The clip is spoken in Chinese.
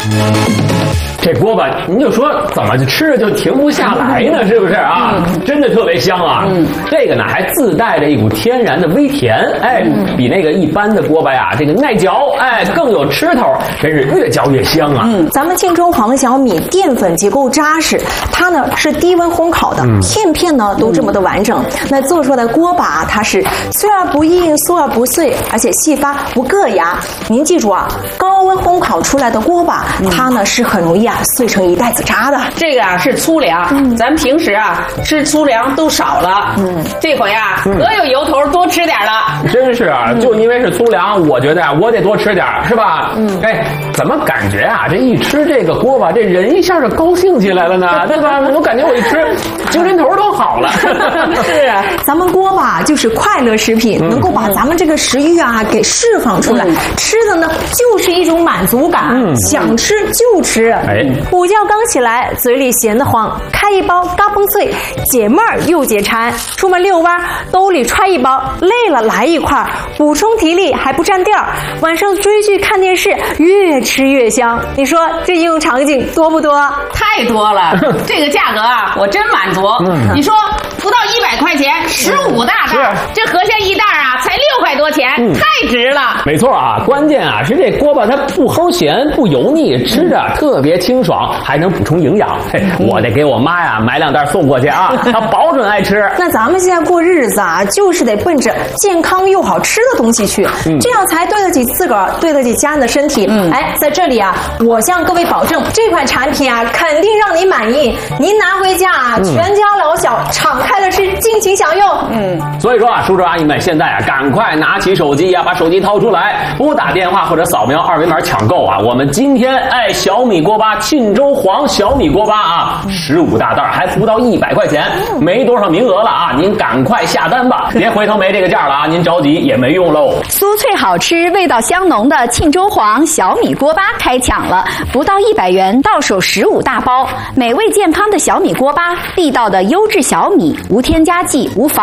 这锅巴，您就说怎么就吃着就停不下来呢？是不是啊？真的特别香啊！这个呢还自带着一股天然的微甜，哎，比那个一般的锅巴呀，这个耐嚼，哎，更有吃头，真是越嚼越香啊！ 咱们庆州黄小米淀粉结构扎实，它呢是低温烘烤的，片片呢都这么的完整。那做出来的锅巴，它是脆而不硬，酥而不碎，而且细发不硌牙。您记住啊，高温烘烤出来的锅巴，它呢是很容易碎成一袋子渣的。 这个是粗粮，咱平时吃粗粮都少了，这回可有由头多吃点了。 真是啊，就因为是粗粮，我觉得我得多吃点，是吧？哎，怎么感觉这一吃这个锅巴，这人一下就高兴起来了呢？对吧？我感觉我一吃，精神头都好了。 是啊，咱们锅巴就是快乐食品，能够把咱们这个食欲给释放出来，吃的呢就是一种满足感，想吃就吃。午觉刚起来，嘴里闲得慌，开一包嘎嘣脆，解闷儿又解馋。出门遛弯，兜里揣一包，累了来一块，补充体力还不占地儿。晚上追剧看电视，越吃越香。你说这应用场景多不多？ 太多了，这个价格我真满足。你说不到100块钱，15大袋，这合下一袋才6块多钱，太值了。 没错啊，关键是这锅巴它不齁咸，不油腻，吃着特别清爽，还能补充营养。嘿，我得给我妈买2袋送过去啊，她保准爱吃。 那咱们现在过日子就是得奔着健康又好吃的东西去，这样才对得起自个儿，对得起家人的身体。在这里我向各位保证，这款产品肯定让你满意。您拿回家全家老小敞开了吃，尽情享用。 所以说叔叔阿姨们，现在赶快拿起手机把手机掏出来，拨打电话或者扫描2维码抢购我们今天小米锅巴沁州黄小米锅巴15大袋，还不到100块钱，没多少名额了您赶快下单吧，别回头没这个价了您着急也没用喽。 酥脆好吃、味道香浓的沁州黄小米锅巴开抢了，不到100元到手15大包，美味健康的小米锅巴，地道的优质小米，无添加剂，无防